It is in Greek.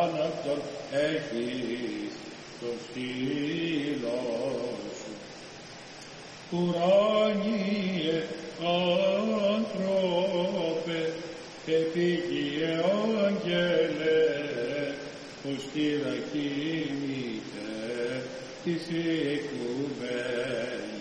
θάνατον έχεις το στήλο σου. Ουράνιε άνθρωπε, επίγειε άγγελε, ως τη δακίνητε της οικουμένης.